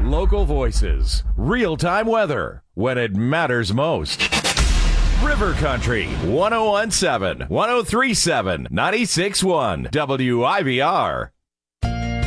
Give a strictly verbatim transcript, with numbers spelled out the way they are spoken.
Local voices, real-time weather, when it matters most. River Country, one oh one point seven, one oh three point seven, ninety-six point one, W I V R.